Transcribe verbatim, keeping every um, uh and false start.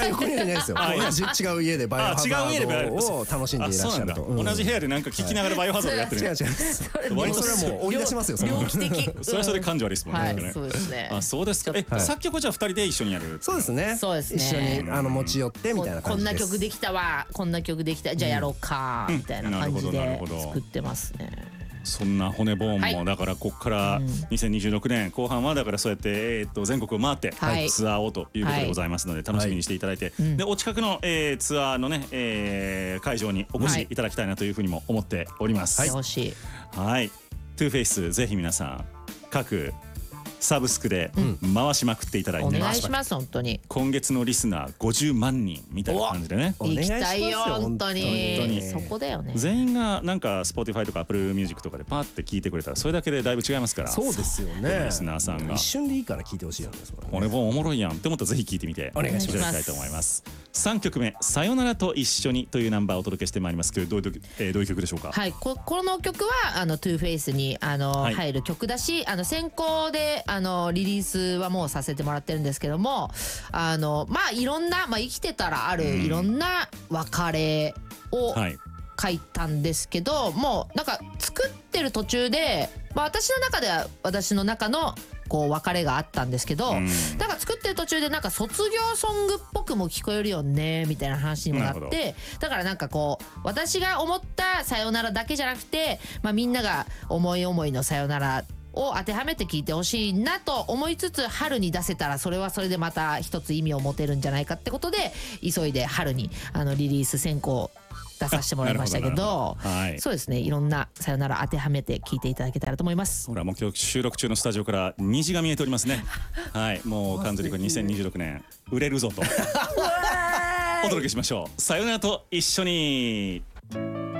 横にはいないですよ。同じ違う家でバイオハザードを楽しんでいらっしゃると。 同じ部屋でなんか聞きながらバイオハザードやってる。 違う違う。割とそれはもう追い出しますよ。 猟奇的。 それはそれ感情ありですもんね。 そうですね。 あ、そうですか。え、作曲はじゃあふたりで一緒にやる。 そうですね。 そうですね。 一緒にあの持ち寄ってみたいな感じです。 こんな曲できたわ、こんな曲できた、じゃあやろうかみたいな感じで作ってますね。 そんな骨ボーンもだからここからにせんにじゅうろくねん後半はだからそうやってえっと全国を回ってツアーをということでございますので楽しみにしていただいて、でお近くのえツアーのねえ会場にお越しいただきたいなというふうにも思っております。 はい。 はい。トゥーフェイスぜひ皆さん各サブスクで回しまくっていただいて、 お願いします本当に。 今月のリスナーごじゅうまんにんみたいな感じでね。 行きたいよ本当に。そこだよね。 全員がなんか Spotify とか Apple Music とかでパーって聞いてくれたらそれだけでだいぶ違いますから。 そうですよね。 リスナーさんが一瞬でいいから聞いてほしいよね。 俺もおもろいやんって思ったらぜひ聞いてみてお願いします。 いただきたいと思います。さんきょくめさよならと一緒にというナンバーをお届けしてまいりますけど、どういう、えー、どういう曲でしょうか。 はい、ここの曲はあのトゥーフェイスにあの、はい、入る曲だし、あの先行であのリリースはもうさせてもらってるんですけども、あのまあいろんな、まあ、生きてたらあるいろんな別れを書いたんですけど、はい、もうなんか作ってる途中で、まあ、私の中では私の中のこう別れがあったんですけど、うん、なんか作ってる途中でなんか卒業ソングっぽくも聞こえるよねみたいな話にもなって、だからなんかこう私が思ったさよならだけじゃなくて、まあ、みんなが思い思いのさよならを当てはめて聞いてほしいなと思いつつ、春に出せたらそれはそれでまた一つ意味を持てるんじゃないかってことで急いで春にあのリリース先行出させてもらいましたけど、はい、そうですね、いろんなさよなら当てはめて聞いていただけたらと思います。 ほらもう今日収録中のスタジオから虹が見えておりますね。はい、もう完全にこれにせんにじゅうろくねん売れるぞとお届けしましょう。さよならと一緒に。